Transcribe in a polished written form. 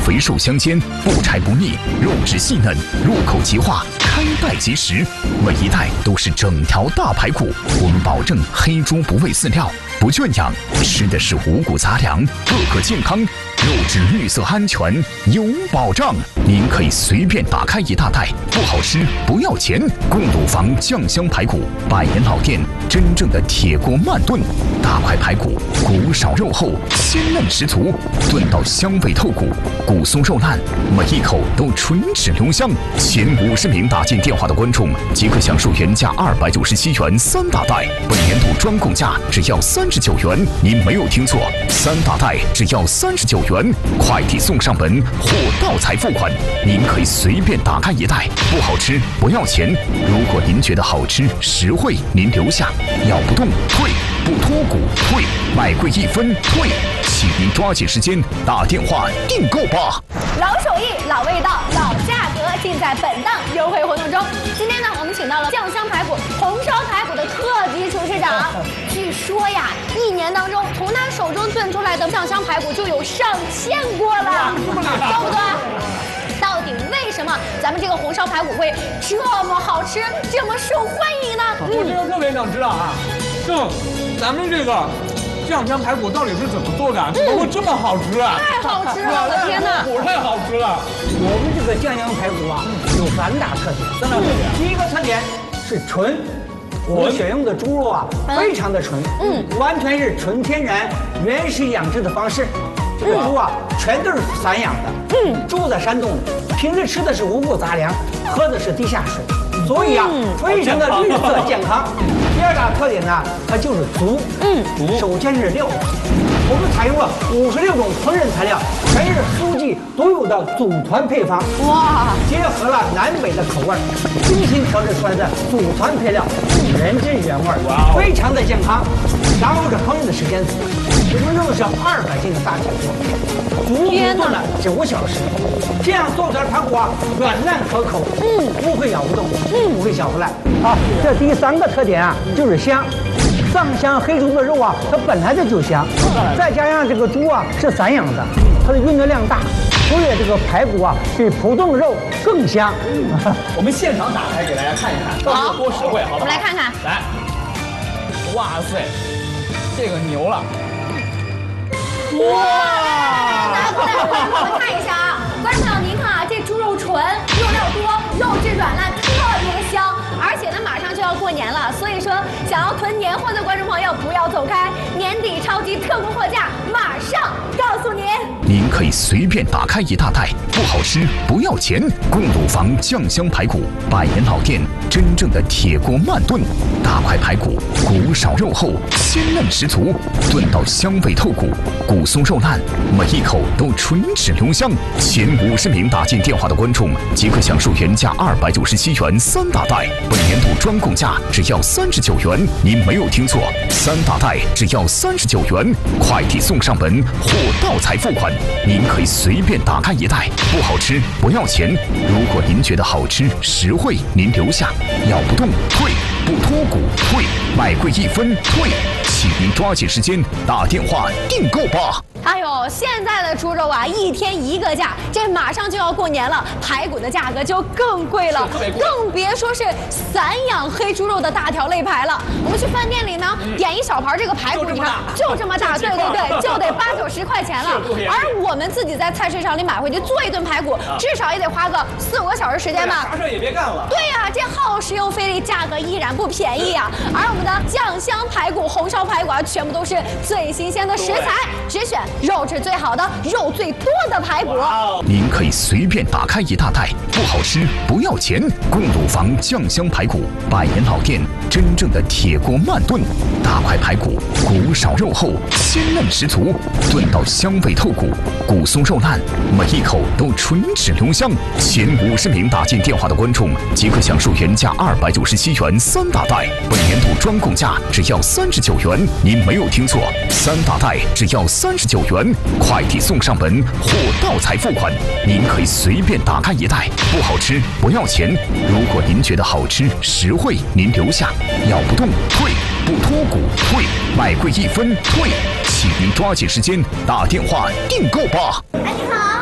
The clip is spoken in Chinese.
肥瘦相间，不柴不腻，肉质细嫩，入口即化，开袋即食。每一袋都是整条大排骨，我们保证黑猪不喂饲料，不圈养，吃的是五谷杂粮，个个健康，肉质绿色安全，有保障。您可以随便打开一大袋，不好吃不要钱。贡卤房酱香排骨，百年老店，真正的铁锅慢炖，大块排骨，骨少肉厚，鲜嫩十足，炖到香味透骨，骨松肉烂，每一口都唇齿留香。前50名打进电话的观众即可享受原价297元3大袋，本年度专供价只要39元。您没有听错，3大袋只要39元，快递送上门，货到才付款。您可以随便打开一袋，不好吃不要钱。如果您觉得好吃实惠，您留下，咬不动退，不脱骨退，买贵1分退。请您抓紧时间打电话订购吧。 老手艺、老味道、老价格，尽在本档优惠活动中。今天呢，我们请到了酱香排骨、红烧排骨的特级厨师长。据说呀，1年当中从他手中炖出来的酱香排骨就有上千锅了，对不对？到底为什么咱们这个红烧排骨会这么好吃，这么受欢迎呢？ 我这个特别想知道啊，就咱们这个酱香排骨到底是怎么做的？怎么会这么好吃啊？ 太好吃了，我的天哪！ 太好吃了！ 我们这个酱香排骨啊，有3大特点。第一个特点是纯。我们选用的猪肉啊，非常的纯，完全是纯天然、原始养殖的方式。这个猪啊，全都是散养的，住在山洞里，平时吃的是五谷杂粮，喝的是地下水，所以啊，非常的绿色健康。第2大特点呢，它就是足，首先是料，我们采用了56种烹饪材料，全是书记独有的组团配方，哇，结合了南北的口味，精心调制出来的组团配料，原汁原味，非常的健康。然后这烹饪的时间，我们用的是200斤的大铁锅，足足炖了9小时，这样做出来排骨啊软烂可口，不会咬不动，不会小不烂。好，这第3个特点啊就是香。藏香黑猪的肉啊，它本来就香，再加上这个猪啊是散养的，它的运动量大，所以这个排骨啊比普通的肉更香。 我们现场打开给大家看一看，到底有多实惠，好不好？ 我们来看看， 来，哇塞，这个牛了！哇！ 来，我们看一下啊，观众朋友，您看啊，这猪肉纯，肉料多，肉质软烂，特别香。而且呢，马上就要过年了，所以说想要囤年货的观众朋友不要走开，年底超级特供货架马上告诉您。 您可以随便打开一大袋，不好吃不要钱。贡卤房酱香排骨，百年老店，真正的铁锅慢炖，大块排骨，骨少肉厚，鲜嫩十足，炖到香味透骨，骨松肉烂，每一口都唇齿留香。前50名打进电话的观众即可享受原价297元3大袋，本年度专供价只要39元。您没有听错，3大袋只要39元，快递送上门，货到才付款。您可以随便打开一袋，不好吃不要钱。如果您觉得好吃实惠，您留下，咬不动退，不脱骨退，买贵1分退。请您抓紧时间打电话订购吧。 哎呦，现在的猪肉啊，一天一个价，这马上就要过年了，排骨的价格就更贵了，更别说是散养黑猪肉的大条肋排了。我们去饭店里呢，点一小盘这个排骨，你看就这么大，对，就得80、90块钱了。而我们自己在菜市场里买回去做一顿排骨，至少也得花个4、5个小时时间吧。 啥事也别干了。 对呀，这耗时又费力，价格依然不便宜呀。而我们的酱香排骨、红烧排骨啊，全部都是最新鲜的食材，只选肉质最好的、肉最多的排骨。 您可以随便打开一大袋，不好吃不要钱。贡卤房酱香排骨，百年老店，真正的铁锅慢炖，大块排骨，骨少肉厚，鲜嫩十足，炖到香味透骨，骨松肉烂，每一口都唇齿留香。前50名打进电话的观众即可享受原价297元3大袋，本年度专供价只要39元。您没有听错，3大袋只要39元，快递送上门，货到才付款。您可以随便打开一袋，不好吃不要钱。如果您觉得好吃实惠，您留下，咬不动退，不脱骨退，买贵1分退。请您抓紧时间打电话订购吧。 哎，你好。